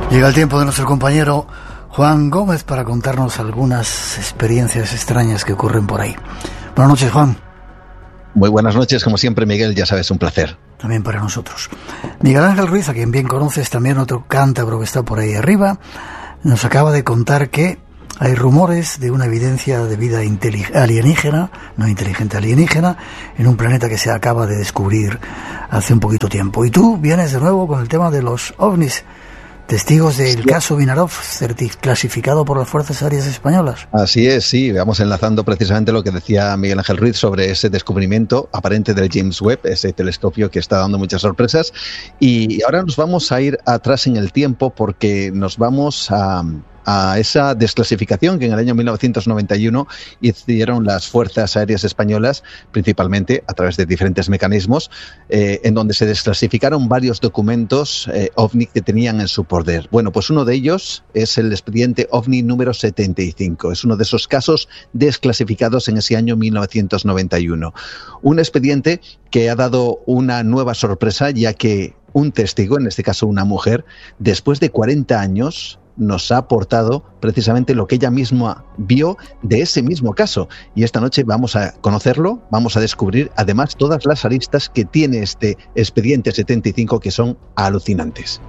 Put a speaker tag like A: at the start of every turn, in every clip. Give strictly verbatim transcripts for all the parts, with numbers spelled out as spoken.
A: Llega el tiempo de nuestro compañero Juan Gómez para contarnos algunas experiencias extrañas que ocurren por ahí. Buenas noches, Juan.
B: Muy buenas noches, como siempre, Miguel, ya sabes, un placer.
A: También para nosotros. Miguel Ángel Ruiz, a quien bien conoces, también otro cántabro que está por ahí arriba, nos acaba de contar que hay rumores de una evidencia de vida alienígena, no inteligente alienígena, en un planeta que se acaba de descubrir hace un poquito tiempo. Y tú vienes de nuevo con el tema de los ovnis, testigos del sí. caso Vinarov, clasificado por las Fuerzas Aéreas Españolas.
B: Así es, sí, vamos enlazando precisamente lo que decía Miguel Ángel Ruiz sobre ese descubrimiento aparente del James Webb, ese telescopio que está dando muchas sorpresas. Y ahora nos vamos a ir atrás en el tiempo porque nos vamos a... a esa desclasificación que en el año mil novecientos noventa y uno hicieron las Fuerzas Aéreas Españolas, principalmente a través de diferentes mecanismos, eh, en donde se desclasificaron varios documentos eh, OVNI que tenían en su poder. Bueno, pues uno de ellos es el expediente OVNI número setenta y cinco. Es uno de esos casos desclasificados en ese año mil novecientos noventa y uno. Un expediente que ha dado una nueva sorpresa, ya que un testigo, en este caso una mujer, después de cuarenta años, nos ha aportado precisamente lo que ella misma vio de ese mismo caso. Y esta noche vamos a conocerlo, vamos a descubrir además todas las aristas que tiene este expediente setenta y cinco, que son alucinantes.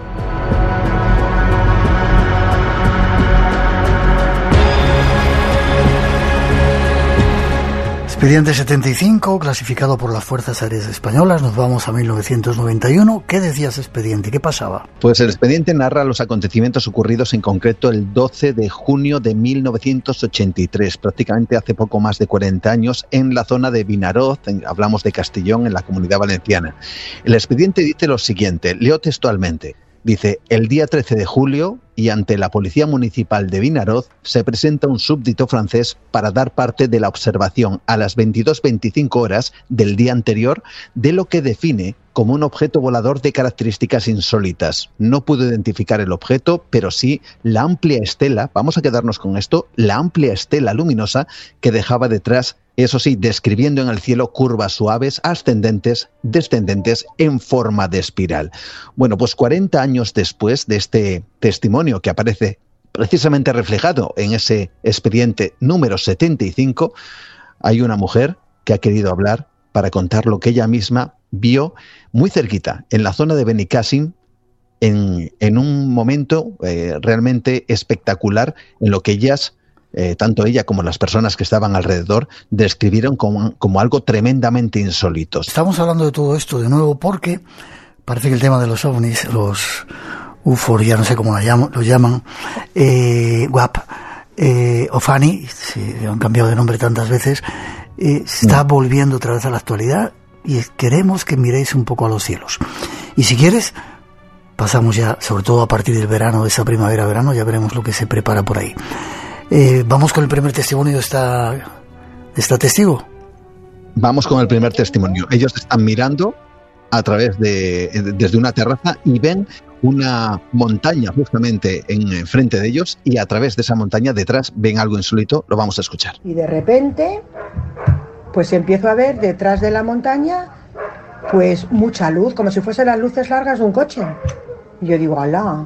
A: Expediente setenta y cinco, clasificado por las Fuerzas Aéreas Españolas. Nos vamos a mil novecientos noventa y uno. ¿Qué decía ese expediente? ¿Qué pasaba?
B: Pues el expediente narra los acontecimientos ocurridos en concreto el doce de junio de mil novecientos ochenta y tres, prácticamente hace poco más de cuarenta años, en la zona de Vinaroz, en, hablamos de Castellón, en la Comunidad Valenciana. El expediente dice lo siguiente, leo textualmente. Dice, el día trece de julio, y ante la Policía Municipal de Vinaroz, se presenta un súbdito francés para dar parte de la observación a las veintidós veinticinco horas del día anterior de lo que define como un objeto volador de características insólitas. No pudo identificar el objeto, pero sí la amplia estela, vamos a quedarnos con esto, la amplia estela luminosa que dejaba detrás, eso sí, describiendo en el cielo curvas suaves, ascendentes, descendentes, en forma de espiral. Bueno, pues cuarenta años después de este testimonio que aparece precisamente reflejado en ese expediente número setenta y cinco, hay una mujer que ha querido hablar para contar lo que ella misma vio muy cerquita, en la zona de Benicàssim, en, en un momento eh, realmente espectacular en lo que ellas... Eh, tanto ella como las personas que estaban alrededor describieron como, como algo tremendamente insólito.
A: Estamos hablando de todo esto de nuevo porque parece que el tema de los ovnis, los U F Os, ya no sé cómo lo llaman, lo llaman eh, W A P, eh, o FANI, se han cambiado de nombre tantas veces, eh, se está volviendo otra vez a la actualidad y queremos que miréis un poco a los cielos. Y si quieres, pasamos ya, sobre todo a partir del verano, de esa primavera-verano, ya veremos lo que se prepara por ahí. Eh, vamos con el primer testimonio de esta, de esta testigo.
B: Vamos con el primer testimonio. Ellos están mirando a través de, desde una terraza y ven una montaña justamente en frente de ellos, y a través de esa montaña detrás ven algo insólito. Lo vamos a escuchar.
C: Y de repente, pues empiezo a ver detrás de la montaña, pues mucha luz, como si fuesen las luces largas de un coche. Y yo digo, alá,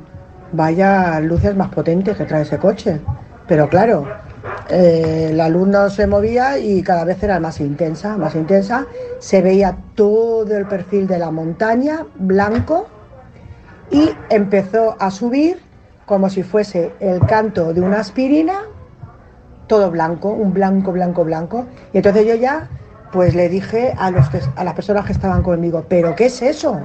C: vaya luces más potentes que trae ese coche. Pero claro, eh, la luz no se movía y cada vez era más intensa, más intensa. Se veía todo el perfil de la montaña blanco y empezó a subir como si fuese el canto de una aspirina, todo blanco, un blanco, blanco, blanco. Y entonces yo ya pues le dije a, los que, a las personas que estaban conmigo, ¿pero qué es eso?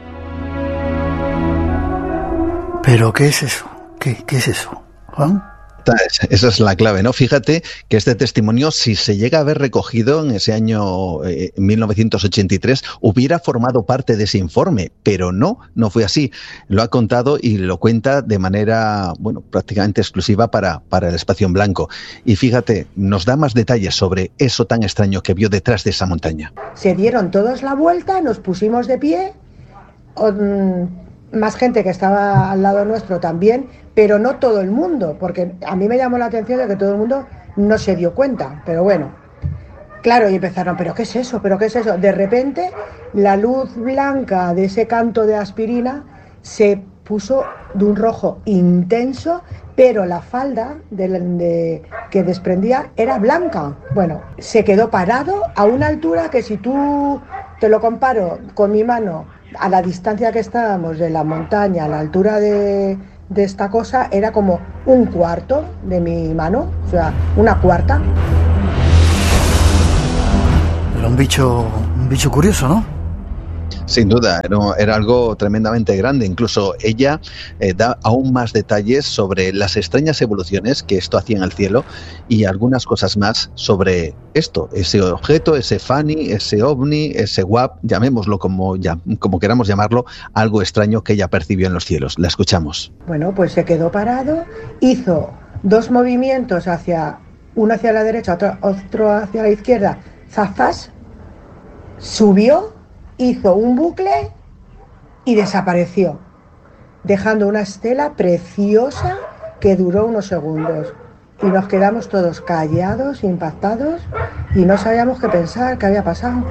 A: ¿Pero qué es eso? ¿Qué, qué es eso, Juan?
B: Esa es la clave, ¿no? Fíjate que este testimonio, si se llega a haber recogido en ese año eh, mil novecientos ochenta y tres, hubiera formado parte de ese informe, pero no, no fue así. Lo ha contado y lo cuenta de manera, bueno, prácticamente exclusiva para, para el Espacio en Blanco. Y fíjate, nos da más detalles sobre eso tan extraño que vio detrás de esa montaña.
C: Se dieron todos la vuelta, nos pusimos de pie, um, más gente que estaba al lado nuestro también, pero no todo el mundo, porque a mí me llamó la atención de que todo el mundo no se dio cuenta, pero bueno, claro, y empezaron, ¿pero qué es eso? ¿Pero qué es eso? De repente, la luz blanca de ese canto de aspirina se puso de un rojo intenso, pero la falda de, de, que desprendía era blanca. Bueno, se quedó parado a una altura que si tú te lo comparo con mi mano, a la distancia que estábamos de la montaña, a la altura de, de esta cosa, era como un cuarto de mi mano, o sea, una cuarta.
A: Era un bicho, un bicho curioso, ¿no?
B: Sin duda, era, era algo tremendamente grande. Incluso ella eh, da aún más detalles sobre las extrañas evoluciones que esto hacía en el cielo y algunas cosas más sobre esto, ese objeto, ese Fanny, ese ovni, ese W A P, llamémoslo como, ya, como queramos llamarlo, algo extraño que ella percibió en los cielos. La escuchamos.
C: Bueno, pues se quedó parado, hizo dos movimientos, hacia uno hacia la derecha, otro, otro hacia la izquierda, zafas, subió, hizo un bucle y desapareció, dejando una estela preciosa que duró unos segundos. Y nos quedamos todos callados, impactados, y no sabíamos qué pensar, qué había pasado.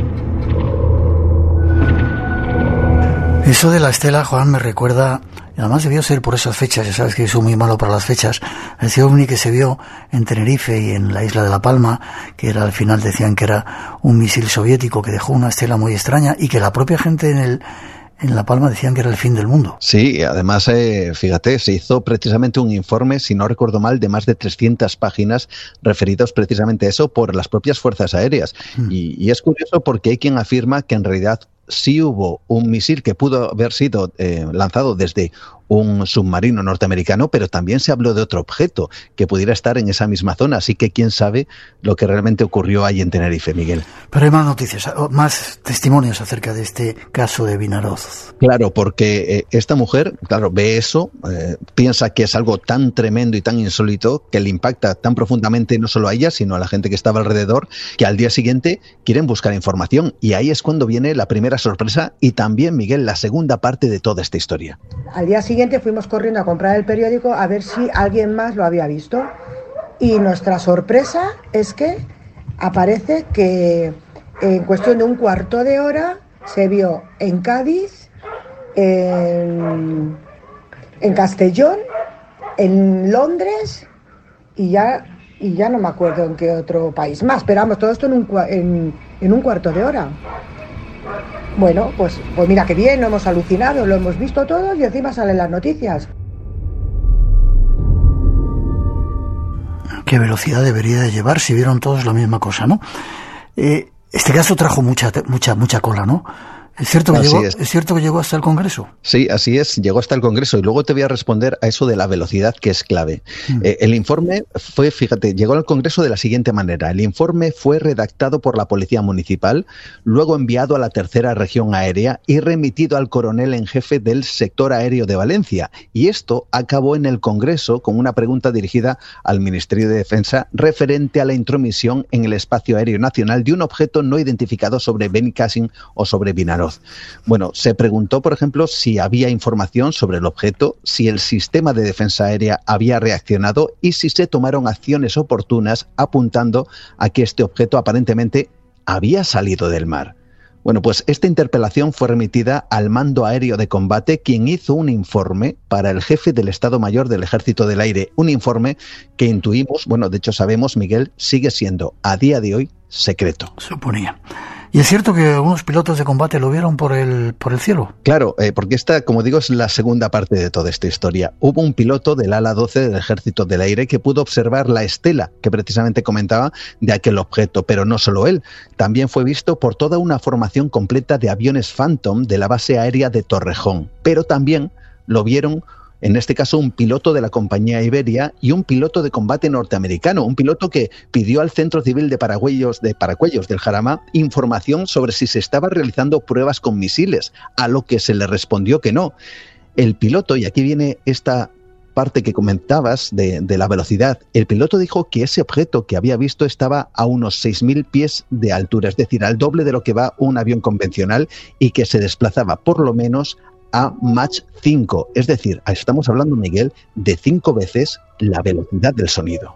A: Eso de la estela, Juan, me recuerda, y además debió ser por esas fechas, ya sabes que soy muy malo para las fechas, ese ovni que se vio en Tenerife y en la isla de La Palma, que era al final decían que era un misil soviético que dejó una estela muy extraña y que la propia gente en el en La Palma decían que era el fin del mundo.
B: Sí, además, eh, fíjate, se hizo precisamente un informe, si no recuerdo mal, de más de trescientas páginas referidos precisamente a eso por las propias fuerzas aéreas. Mm. Y, y es curioso porque hay quien afirma que en realidad sí hubo un misil que pudo haber sido eh, lanzado desde un submarino norteamericano, pero también se habló de otro objeto que pudiera estar en esa misma zona. Así que quién sabe lo que realmente ocurrió ahí en Tenerife, Miguel.
A: Pero hay más noticias, más testimonios acerca de este caso de Vinaroz.
B: Claro, porque eh, esta mujer, claro, ve eso, eh, piensa que es algo tan tremendo y tan insólito que le impacta tan profundamente no solo a ella, sino a la gente que estaba alrededor, que al día siguiente quieren buscar información. Y ahí es cuando viene la primera sorpresa y también, Miguel, la segunda parte de toda esta historia.
C: Al día siguiente fuimos corriendo a comprar el periódico a ver si alguien más lo había visto. Y nuestra sorpresa es que aparece que en cuestión de un cuarto de hora se vio en Cádiz, en, en Castellón, en Londres y ya, y ya no me acuerdo en qué otro país más. Pero vamos, todo esto en un, en, en un cuarto de hora. Bueno, pues, pues mira qué bien, lo hemos alucinado, lo hemos visto todo y encima salen las noticias.
A: Qué velocidad debería de llevar si vieron todos la misma cosa, ¿no? Eh, este caso trajo mucha, mucha, mucha cola, ¿no? ¿Es cierto, que llegó, es. ¿Es cierto que llegó hasta el Congreso?
B: Sí, así es, llegó hasta el Congreso. Y luego te voy a responder a eso de la velocidad, que es clave. Mm. Eh, el informe fue, fíjate, llegó al Congreso de la siguiente manera. El informe fue redactado por la Policía Municipal, luego enviado a la Tercera Región Aérea y remitido al coronel en jefe del sector aéreo de Valencia. Y esto acabó en el Congreso con una pregunta dirigida al Ministerio de Defensa referente a la intromisión en el espacio aéreo nacional de un objeto no identificado sobre Benicàssim o sobre Vinaroz. Bueno, se preguntó, por ejemplo, si había información sobre el objeto, si el sistema de defensa aérea había reaccionado y si se tomaron acciones oportunas apuntando a que este objeto aparentemente había salido del mar. Bueno, pues esta interpelación fue remitida al Mando Aéreo de Combate, quien hizo un informe para el jefe del Estado Mayor del Ejército del Aire. Un informe que intuimos, bueno, de hecho sabemos, Miguel, sigue siendo a día de hoy secreto.
A: Suponía. ¿Y es cierto que algunos pilotos de combate lo vieron por el por el cielo?
B: Claro, eh, porque esta, como digo, es la segunda parte de toda esta historia. Hubo un piloto del ala doce del Ejército del Aire que pudo observar la estela que precisamente comentaba de aquel objeto, pero no solo él. También fue visto por toda una formación completa de aviones Phantom de la base aérea de Torrejón, pero también lo vieron, en este caso, un piloto de la compañía Iberia y un piloto de combate norteamericano, un piloto que pidió al Centro Civil de Paracuellos, de Paracuellos del Jarama información sobre si se estaban realizando pruebas con misiles, a lo que se le respondió que no. El piloto, y aquí viene esta parte que comentabas de, de la velocidad, el piloto dijo que ese objeto que había visto estaba a unos seis mil pies de altura, es decir, al doble de lo que va un avión convencional y que se desplazaba por lo menos a Mach cinco, es decir, estamos hablando, Miguel, de cinco veces la velocidad del sonido.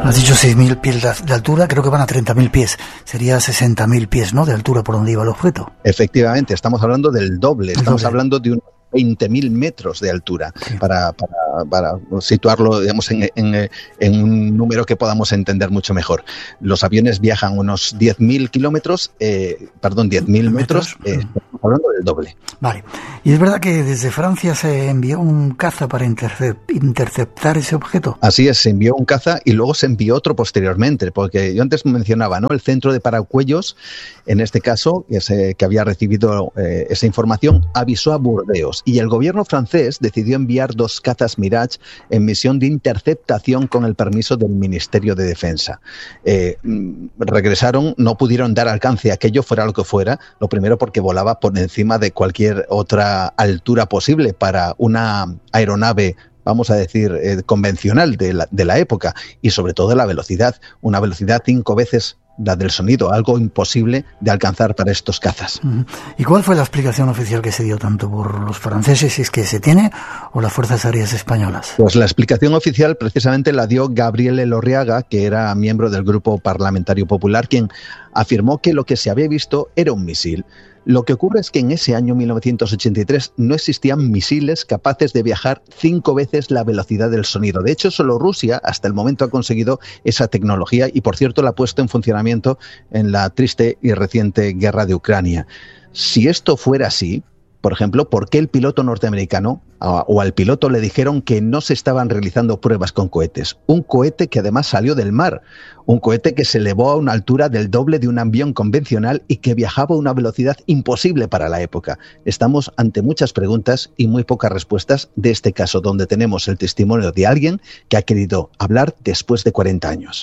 A: Has dicho seis mil pies de altura, creo que van a treinta mil pies. Sería sesenta mil pies, ¿no?, de altura por donde iba el objeto.
B: Efectivamente, estamos hablando del doble.
A: El
B: estamos
A: doble.
B: hablando de un veinte mil metros de altura, sí. para, para, para situarlo, digamos, en, en, en un número que podamos entender mucho mejor. Los aviones viajan unos diez mil kilómetros, eh, perdón, diez mil metros, eh, estamos hablando del doble.
A: Vale. Y es verdad que desde Francia se envió un caza para intercep- interceptar ese objeto.
B: Así es, se envió un caza y luego se envió otro posteriormente, porque yo antes mencionaba, ¿no?, el centro de Paracuellos, en este caso, ese, que había recibido eh, esa información, avisó a Burdeos. Y el gobierno francés decidió enviar dos cazas Mirage en misión de interceptación con el permiso del Ministerio de Defensa. Eh, regresaron, no pudieron dar alcance a aquello, fuera lo que fuera, lo primero porque volaba por encima de cualquier otra altura posible para una aeronave, vamos a decir, eh, convencional de la, de la época, y sobre todo la velocidad, una velocidad cinco veces la del sonido, algo imposible de alcanzar para estos cazas.
A: ¿Y cuál fue la explicación oficial que se dio tanto por los franceses, si es que se tiene, o las Fuerzas Aéreas Españolas?
B: Pues la explicación oficial precisamente la dio Gabriel Elorriaga, que era miembro del Grupo Parlamentario Popular, quien afirmó que lo que se había visto era un misil. Lo que ocurre es que en ese año mil novecientos ochenta y tres no existían misiles capaces de viajar cinco veces la velocidad del sonido. De hecho, solo Rusia hasta el momento ha conseguido esa tecnología y, por cierto, la ha puesto en funcionamiento en la triste y reciente guerra de Ucrania. Si esto fuera así, por ejemplo, ¿por qué el piloto norteamericano o al piloto le dijeron que no se estaban realizando pruebas con cohetes? Un cohete que además salió del mar, un cohete que se elevó a una altura del doble de un avión convencional y que viajaba a una velocidad imposible para la época. Estamos ante muchas preguntas y muy pocas respuestas de este caso, donde tenemos el testimonio de alguien que ha querido hablar después de cuarenta años.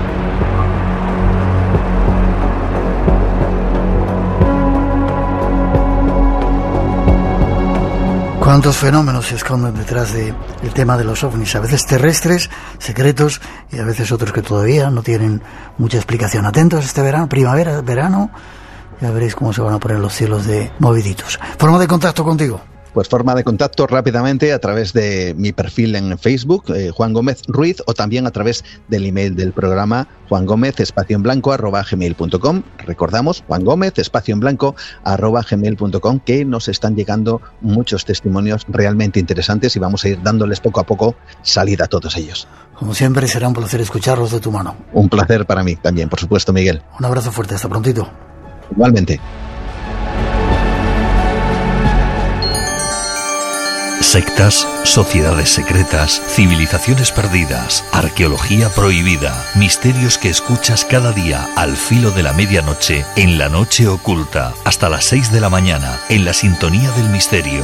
A: ¿Cuántos fenómenos se esconden detrás del tema de los ovnis? A veces terrestres, secretos, y a veces otros que todavía no tienen mucha explicación. Atentos este verano, primavera, verano, ya veréis cómo se van a poner los cielos de moviditos. Forma de contacto contigo.
B: Pues forma de contacto rápidamente a través de mi perfil en Facebook, eh, Juan Gómez Ruiz, o también a través del email del programa, Juan Gómez, espacio en blanco, arroba gmail punto com. Recordamos, Juan Gómez, espacio en blanco, arroba gmail punto com, que nos están llegando muchos testimonios realmente interesantes y vamos a ir dándoles poco a poco salida a todos ellos.
A: Como siempre, será un placer escucharlos de tu mano.
B: Un placer para mí también, por supuesto, Miguel.
A: Un abrazo fuerte, hasta prontito.
B: Igualmente.
D: Sectas, sociedades secretas, civilizaciones perdidas, arqueología prohibida, misterios que escuchas cada día al filo de la medianoche en La Noche Oculta, hasta las seis de la mañana, en la sintonía del misterio.